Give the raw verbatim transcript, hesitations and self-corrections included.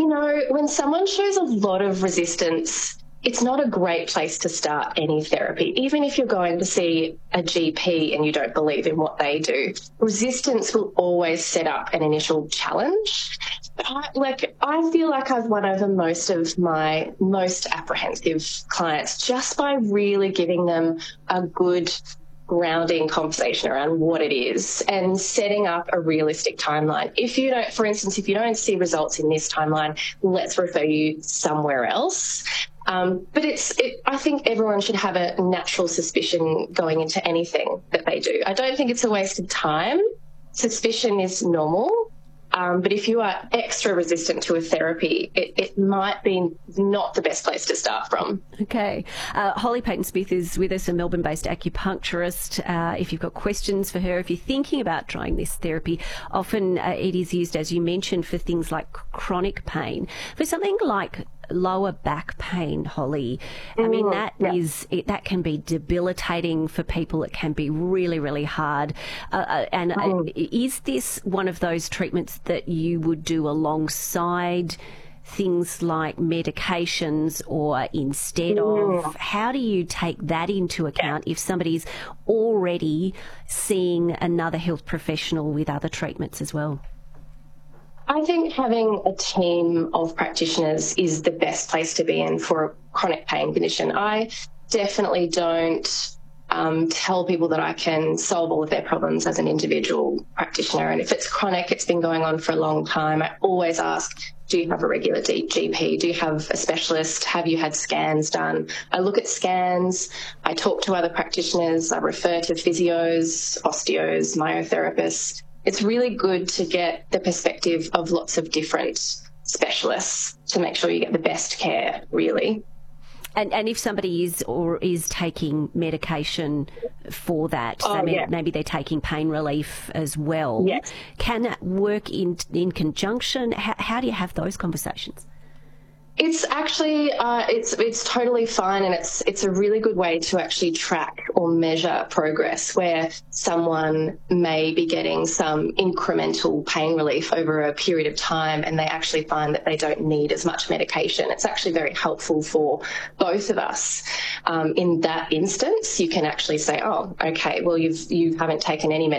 know, when someone shows a lot of resistance, it's not a great place to start any therapy. Even if you're going to see a G P and you don't believe in what they do, resistance will always set up an initial challenge. I, like, I feel like I've won over most of my most apprehensive clients just by really giving them a good grounding conversation around what it is and setting up a realistic timeline. If you don't, for instance, if you don't see results in this timeline, let's refer you somewhere else. Um, but it's, it, I think everyone should have a natural suspicion going into anything that they do. I don't think it's a waste of time. Suspicion is normal. Um, but if you are extra resistant to a therapy, it, it might be not the best place to start from. Okay. Uh, Holly Payton-Smith is with us, a Melbourne-based acupuncturist. Uh, if you've got questions for her, if you're thinking about trying this therapy, often uh, it is used, as you mentioned, for things like chronic pain. For something like lower back pain, Holly, I mean, that yeah. is it, that can be debilitating for people. It can be really, really hard. Uh, uh, and mm. uh, is this one of those treatments that you would do alongside things like medications or instead mm. of? How do you take that into account if somebody's already seeing another health professional with other treatments as well? I think having a team of practitioners is the best place to be in for a chronic pain condition. I definitely don't um, tell people that I can solve all of their problems as an individual practitioner. And if it's chronic, it's been going on for a long time, I always ask, do you have a regular G P? Do you have a specialist? Have you had scans done? I look at scans. I talk to other practitioners. I refer to physios, osteos, myotherapists. It's really good to get the perspective of lots of different specialists to make sure you get the best care, really. And and if somebody is or is taking medication for that, so oh, maybe, yeah. maybe they're taking pain relief as well, yes. can that work in in conjunction? How, how do you have those conversations? It's actually, uh, it's it's totally fine, and it's it's a really good way to actually track or measure progress, where someone may be getting some incremental pain relief over a period of time and they actually find that they don't need as much medication. It's actually very helpful for both of us. Um, in that instance, you can actually say, oh, okay, well, you've, you haven't taken any medication